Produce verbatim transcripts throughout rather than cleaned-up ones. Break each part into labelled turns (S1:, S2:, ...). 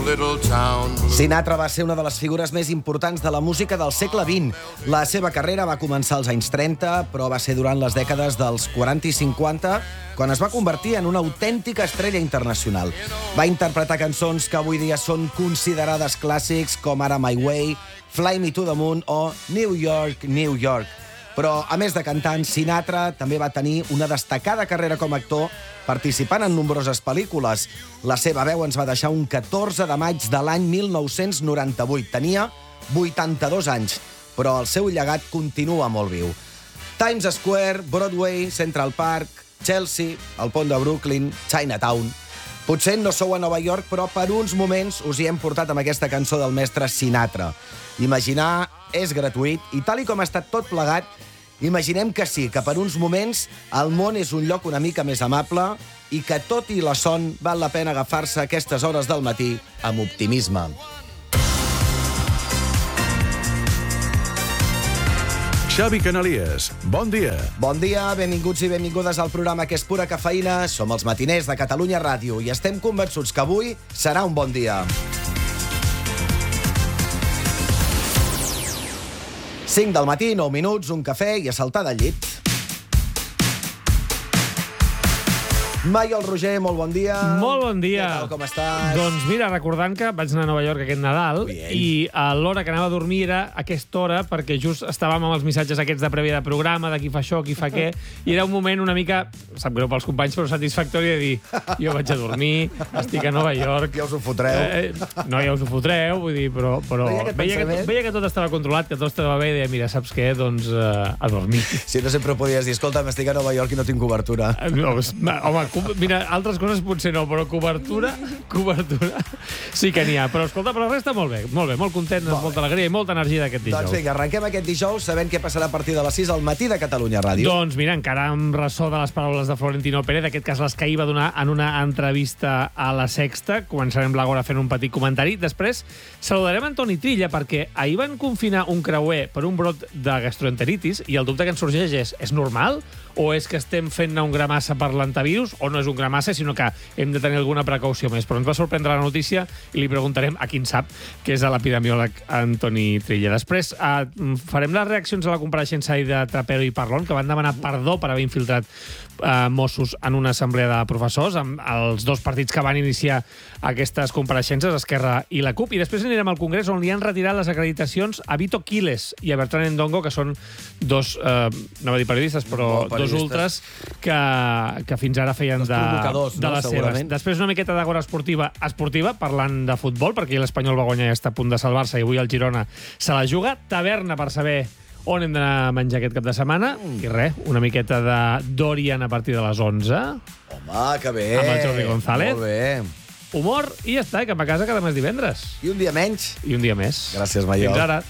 S1: little town blue.
S2: Sinatra va ser una de les figures més importants de la música del segle vint. La seva carrera va començar als anys trenta, però va ser durant les dècades dels quaranta i cinquanta quan es va convertir en una autèntica estrella internacional. Va interpretar cançons que avui dia són considerades clàssics, com ara My Way, Fly Me to the Moon o New York, New York. Però, a més de cantant, Sinatra també va tenir una destacada carrera com a actor, participant en nombroses pel·lícules. La seva veu ens va deixar un catorze de maig de l'any mil nou-cents noranta-vuit. Tenia vuitanta-dos anys, però el seu llegat continua molt viu. Times Square, Broadway, Central Park, Chelsea, el pont de Brooklyn, Chinatown. Potser no sou a Nova York, però per uns moments us hi hem portat amb aquesta cançó del mestre Sinatra. Imaginar és gratuït i tal i com ha estat tot plegat, imaginem que sí, que per uns moments el món és un lloc una mica més amable i que tot i la son val la pena agafar-se a aquestes hores del matí amb optimisme.
S3: Xavi Canalies, bon dia.
S2: Bon dia, benvinguts i benvingudes al programa que és pura cafeïna. Som els matiners de Catalunya Ràdio i estem convençuts que avui serà un bon dia. cinc del matí, nou minuts, un cafè i a saltar del llit. Maiol Roger, molt bon dia.
S4: Molt bon dia.
S2: Què tal, com estàs?
S4: Doncs mira, recordant que vaig anar a Nova York aquest Nadal
S2: Bien.
S4: i a l'hora que anava a dormir era aquesta hora, perquè just estàvem amb els missatges aquests de prèvia de programa, de qui fa això, qui fa què, i era un moment una mica, sap greu pels companys, però satisfactori de dir, jo vaig a dormir, estic a Nova York.
S2: Ja us ho fotreu.
S4: Eh, no, ja us ho fotreu, vull dir, però, però
S2: Veia aquest
S4: veia, que,
S2: pensament.
S4: veia que tot estava controlat, que tot estava bé, i deia, mira, saps què? Doncs uh, a dormir.
S2: Si no sempre podies dir, escolta, m'estic a Nova York i no tinc cobertura.
S4: No, home, com, mira, altres coses potser no, però cobertura, cobertura sí que n'hi ha. Però escolta, però resta molt bé, molt bé, molt content, amb molta alegria i molta energia d'aquest dijous.
S2: Doncs vinga, arrenquem aquest dijous sabent què passarà a partir de les sis al matí de Catalunya Ràdio.
S4: Doncs mira, encara amb ressò de les paraules de Florentino Pérez, aquest cas les que ahir va donar en una entrevista a La Sexta, començarem l'Agora fent un petit comentari. Després saludarem Antoni Trilla, perquè ahir van confinar un creuer per un brot de gastroenteritis i el dubte que ens sorgeix és, és normal? O és que estem fent-ne un gramassa per l'antivirus, o no és un gramassa, sinó que hem de tenir alguna precaució més. Però ens va sorprendre la notícia i li preguntarem a qui en sap, que és l'epidemiòleg Antoni Trilla. Després eh, farem les reaccions a la compareixença de Trapero i Parlon, que van demanar perdó per haver infiltrat eh, Mossos en una assemblea de professors, amb els dos partits que van iniciar aquestes compareixences, Esquerra i la CUP. I després anirem al Congrés, on li han retirat les acreditacions a Vito Quiles i a Bertran Endongo, que són dos, eh, no va dir periodistes, però
S2: No,
S4: dos ultres que, que fins ara feien
S2: Dos
S4: de,
S2: provocadors,
S4: de
S2: no?
S4: les seves.
S2: Segurament.
S4: Després una miqueta d'agora esportiva, esportiva, parlant de futbol, perquè l'Espanyol va guanyar i està a punt de salvar-se, i avui el Girona se la juga. Taverna per saber on hem d'anar a menjar aquest cap de setmana. Mm. I res, una miqueta de Dorian a partir de les onze.
S2: Home, que bé.
S4: Amb el Jordi González.
S2: Molt bé.
S4: Humor, i ja està, cap a casa cada mes divendres.
S2: I un dia menys.
S4: I un dia més.
S2: Gràcies, Maiol.
S4: Fins ara.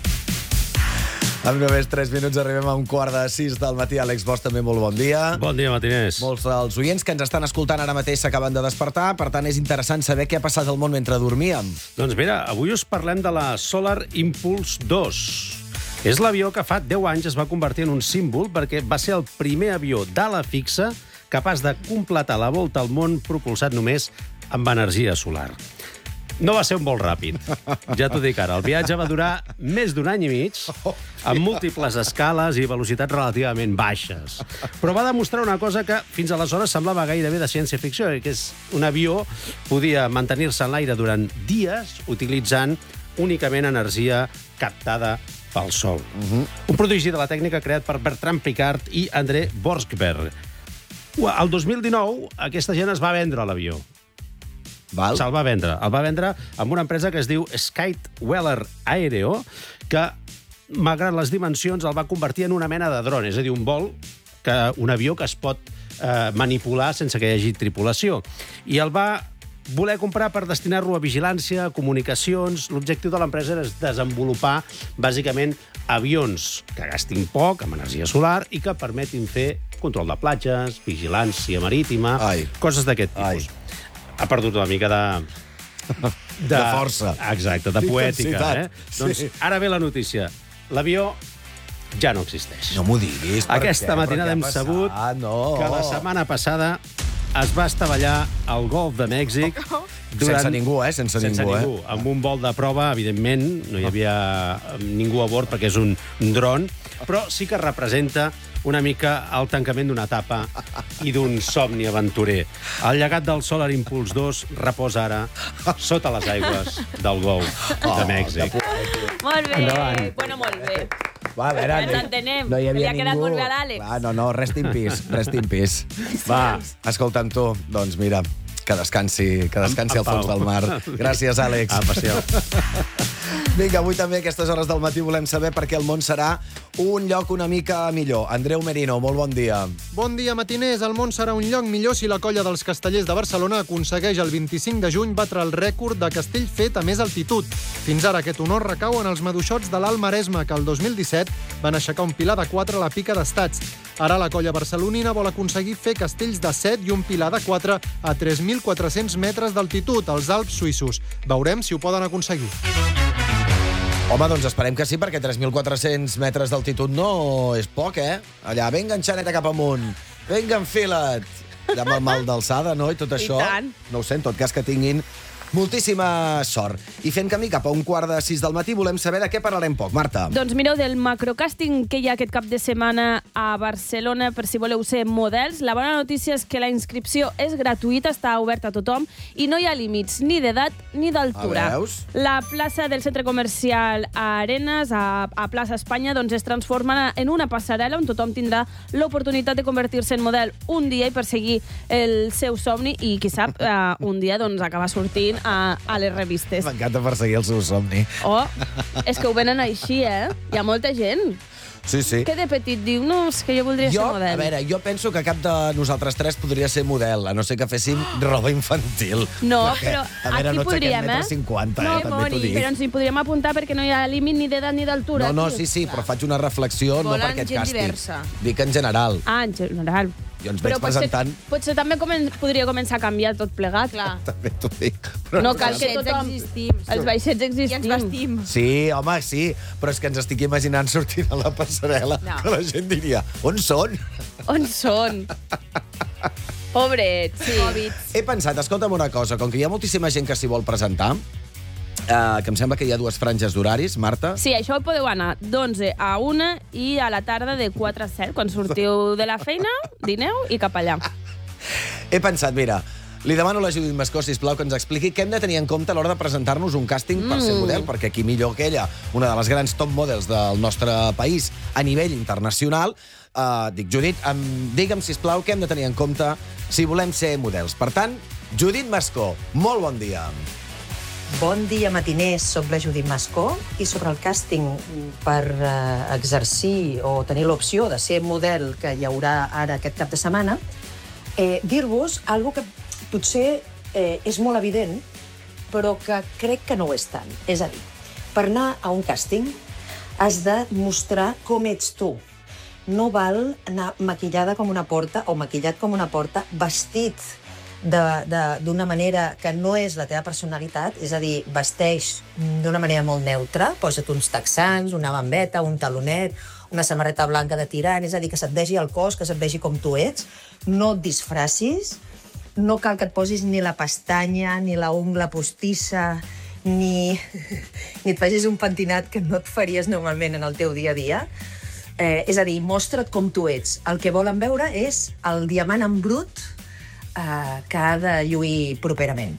S2: Amb només tres minuts arribem a un quart de sis del matí. Àlex Bosch, també molt bon dia.
S5: Bon dia, matiners.
S2: Molts dels oients que ens estan escoltant ara mateix s'acaben de despertar, per tant és interessant saber què ha passat al món mentre dormíem.
S5: Doncs mira, avui us parlem de la Solar Impulse dos. És l'avió que fa deu anys es va convertir en un símbol perquè va ser el primer avió d'ala fixa capaç de completar la volta al món propulsat només amb energia solar. No va ser un vol ràpid, ja t'ho dic ara. El viatge va durar més d'un any i mig, amb múltiples escales i velocitats relativament baixes. Però va demostrar una cosa que fins aleshores semblava gairebé de ciència-ficció, que és un avió podia mantenir-se en l'aire durant dies utilitzant únicament energia captada pel sol. Uh-huh. Un prodigi de la tècnica creat per Bertrand Piccard i André Borschberg. El dos mil dinou, aquesta gent es va vendre l'avió.
S2: Val?
S5: Se'l va vendre. El va vendre amb una empresa que es diu Skytweller Aereo, que, malgrat les dimensions, el va convertir en una mena de dron, és a dir, un vol, que, un avió que es pot eh, manipular sense que hi hagi tripulació. I el va voler comprar per destinar-lo a vigilància, a comunicacions. L'objectiu de l'empresa és desenvolupar, bàsicament, avions que gastin poc, amb energia solar, i que permetin fer control de platges, vigilància marítima,
S2: Ai.
S5: coses d'aquest tipus.
S2: Ai.
S5: Ha perdut una mica de...
S2: De, de força.
S5: Exacte, de poètica. Eh?
S2: Sí.
S5: Doncs ara ve la notícia. L'avió ja no existeix.
S2: No m'ho diguis. Per
S5: Aquesta
S2: què?
S5: matinada
S2: Per què
S5: hem
S2: ha passat?
S5: sabut
S2: no.
S5: que la setmana passada es va estavellar al Golf de Mèxic.
S2: Durant... Sense ningú, eh? Sense,
S5: Sense
S2: ningú,
S5: ningú.
S2: eh?
S5: Amb un vol de prova, evidentment, no hi havia ningú a bord perquè és un dron, però sí que representa una mica el tancament d'una etapa i d'un somni aventurer. El llegat del Solar Impulse dos reposa ara sota les aigües del Golf de Mèxic.
S1: Molt bé.
S5: Endavant.
S1: Bueno, molt bé.
S2: Va, a veure,
S1: Ens entenem.
S2: no hi havia
S1: Li ha quedat
S2: ningú.
S1: molt bé a l'Àlex.
S2: Va, no, no, rest in peace, rest in peace. Va, escolta'm tu, doncs mira, que descansi, que descansi
S5: En-
S2: al
S5: en
S2: fons
S5: pau.
S2: del mar. Gràcies, Àlex.
S5: Ah, passió.
S2: Vinga, avui també a aquestes hores del matí volem saber per què el món serà un lloc una mica millor. Andreu Merino, molt bon dia.
S6: Bon dia, matiners. El món serà un lloc millor si la colla dels castellers de Barcelona aconsegueix el vint-i-cinc de juny batre el rècord de castell fet a més altitud. Fins ara aquest honor recau en els maduixots de l'Alt Maresme, que el dos mil disset van aixecar un pilar de quatre a la pica d'Estats. Ara la colla barcelonina vol aconseguir fer castells de set i un pilar de quatre a tres mil quatre-cents metres d'altitud, als Alps suïssos. Veurem si ho poden aconseguir.
S2: Home, doncs esperem que sí, perquè tres mil quatre-cents metres d'altitud no és poc, eh? Allà, vinga, enxaneta cap amunt. Vinga, enfila't. Allà amb el mal d'alçada, no?, i tot això.
S1: tant.
S2: No ho sé, en tot cas que tinguin moltíssima sort. I fent camí cap a un quart de sis del matí, volem saber de què parlarem poc. Marta.
S1: Doncs mireu, del macrocàsting que hi ha aquest cap de setmana a Barcelona, per si voleu ser models, la bona notícia és que la inscripció és gratuïta, està oberta a tothom, i no hi ha límits ni d'edat ni d'altura.
S2: Ah, veus?
S1: La plaça del centre comercial a Arenas, a, a Plaça Espanya, doncs es transforma en una passarel·la on tothom tindrà l'oportunitat de convertir-se en model un dia i perseguir el seu somni i, qui sap, eh, un dia doncs, acabar sortint a, a les revistes.
S2: M'encanta perseguir el seu somni.
S1: Oh, és que ho venen així, eh? Hi ha molta gent
S2: Sí, sí.
S1: que de petit diu, no, és que jo voldria
S2: Jo,
S1: ser model.
S2: a veure, jo penso que cap de nosaltres tres podria ser model, a no ser que féssim roba infantil.
S1: No,
S2: Perquè,
S1: però
S2: a veure,
S1: aquí
S2: no aixequem
S1: podríem,
S2: metre
S1: eh?
S2: cinquanta,
S1: No,
S2: eh? També t'ho dic.
S1: però ens hi podríem apuntar perquè no hi ha límit ni d'edat ni d'altura.
S2: No, no,
S1: aquí.
S2: sí, sí, però faig una reflexió no
S7: Volen
S2: per aquest
S7: gent
S2: càsting.
S7: diversa.
S2: Dic en general.
S1: Ah, en general.
S2: Jo ens
S1: Però
S2: veig
S1: potser,
S2: presentant...
S1: potser també comen podria començar a canviar tot plegat.
S7: Clar.
S2: També t'ho dic. Però
S1: No cal que
S7: Vaixets
S1: tothom...
S7: existim.
S1: Els vaixets
S7: I ens
S1: existim.
S7: vestim.
S2: Sí, home, sí, però és que ens estic imaginant sortint a la passarel·la
S7: No.
S2: que la gent diria, on són?
S1: On són? Pobrets, sí.
S7: Hobbits.
S2: He pensat, escolta'm una cosa, com que hi ha moltíssima gent que s'hi vol presentar, eh, que em sembla que hi ha dues franges d'horaris, Marta.
S1: Sí, això podeu anar d'onze a una i a la tarda de quatre a set. Quan sortiu de la feina, dineu i cap allà.
S2: He pensat, mira, li demano a la Judit Mascó, sisplau, que ens expliqui què hem de tenir en compte a l'hora de presentar-nos un càsting per ser model, perquè qui millor que ella, una de les grans top models del nostre país a nivell internacional, eh, dic, Judit, em, digue'm, sisplau, què hem de tenir en compte si volem ser models. Per tant, Judit Mascó, molt bon dia.
S8: Bon dia, matiners. Soc la Judit Mascó i sobre el càsting per eh, exercir o tenir l'opció de ser model que hi haurà ara aquest cap de setmana, eh, dir-vos algo que potser eh, és molt evident, però que crec que no ho és tant. És a dir, per anar a un càsting has de mostrar com ets tu. No val anar maquillada com una porta o maquillat com una porta, vestit d'una manera que no és la teva personalitat, és a dir, vesteix d'una manera molt neutra, posa't uns texans, una bambeta, un talonet, una samarreta blanca de tirant, és a dir, que se't vegi el cos, que se't vegi com tu ets, no et disfracis, no cal que et posis ni la pestanya, ni la ungla postissa, ni, ni et facis un pentinat que no et faries normalment en el teu dia a dia. Eh, és a dir, mostra't com tu ets. El que volen veure és el diamant en brut eh, que ha de lluir properament.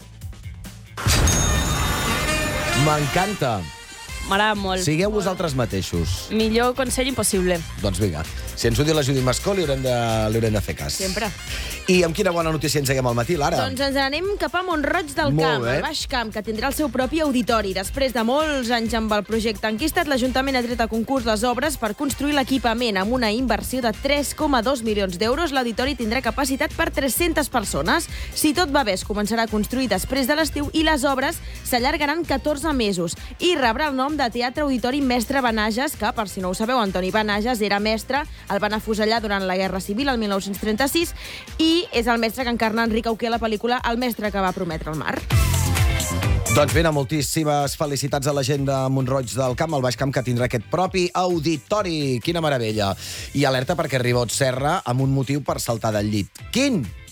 S2: M'encanta.
S1: M'agrada molt.
S2: Sigueu vosaltres mateixos.
S1: Millor consell impossible.
S2: Doncs vinga, si ens ho diu la Judit Mascó, li haurem de, li haurem de fer cas.
S7: Sempre.
S2: I amb quina bona notícia ens seguem al matí, Lara?
S7: Doncs ens anem cap a Mont-roig del
S2: Molt
S7: Camp,
S2: bé.
S7: el Baix Camp, que tindrà el seu propi auditori. Després de molts anys amb el projecte enquistat, l'Ajuntament ha tret a concurs les obres per construir l'equipament. Amb una inversió de tres coma dos milions d'euros, l'auditori tindrà capacitat per tres-centes persones. Si tot va bé, es començarà a construir després de l'estiu i les obres s'allargaran catorze mesos. I rebrà el nom de Teatre Auditori Mestre Benages, que, per si no ho sabeu, Antoni Benages era mestre, el van afusellar durant la Guerra Civil, el mil nou-cents trenta-sis, i és el mestre que encarna Enric Auqué a la pel·lícula El mestre que va prometre el mar.
S2: Doncs bé, moltíssimes felicitats a la gent de Mont-roig del Camp, al Baix Camp, que tindrà aquest propi auditori. Quina meravella. I alerta perquè Ribot Serra amb un motiu per saltar del llit. Quin?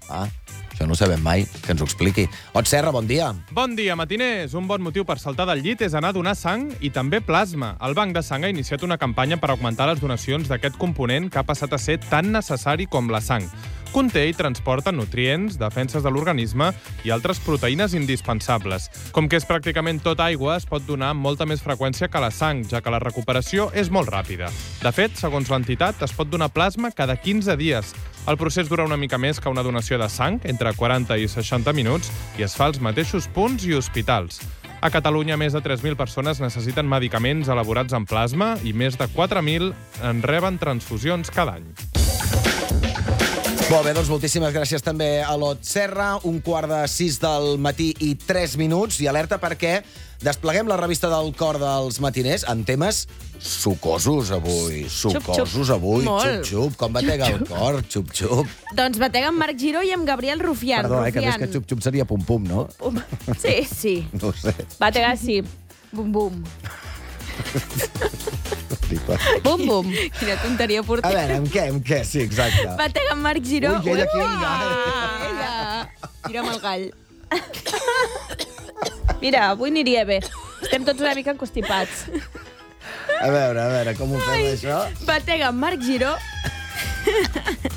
S2: Ah, això no ho sabem mai, que ens ho expliqui. Ot Serra, bon dia.
S9: Bon dia, matiners. Un bon motiu per saltar del llit és anar a donar sang i també plasma. El Banc de Sang ha iniciat una campanya per augmentar les donacions d'aquest component que ha passat a ser tan necessari com la sang. Conté i transporta nutrients, defenses de l'organisme i altres proteïnes indispensables. Com que és pràcticament tot aigua, es pot donar amb molta més freqüència que la sang, ja que la recuperació és molt ràpida. De fet, segons l'entitat, es pot donar plasma cada quinze dies. El procés dura una mica més que una donació de sang, entre quaranta i seixanta minuts, i es fa als mateixos punts i hospitals. A Catalunya, més de tres mil persones necessiten medicaments elaborats en plasma i més de quatre mil en reben transfusions cada any.
S2: Molt bé, doncs moltíssimes gràcies també a l'Ot Serra. Un quart de sis del matí i tres minuts. I alerta perquè despleguem la revista del cor dels matiners amb temes sucosos avui. Sucosos avui.
S7: Molt.
S2: Xup-xup. Com batega el cor? Xup-xup.
S7: Doncs batega amb Marc Giró i amb Gabriel Rufián.
S2: Perdó, eh, que
S7: Rufián.
S2: més que xup-xup seria pum-pum, no?
S7: Pum. Sí, sí.
S2: No ho sé.
S1: Batega, sí.
S7: Bum, bum.
S1: Bum, bum.
S7: Quina tonteria
S2: A
S7: portem.
S2: veure, amb què, amb què? Sí, exacte.
S7: Batega amb Marc Giró.
S2: Ui, ella aquí, ja.
S7: Ella. Tira'm el gall.
S1: Mira, avui aniria bé. Estem tots una mica encostipats.
S2: A veure, a veure, com ho fem, això?
S7: Batega amb Marc Giró.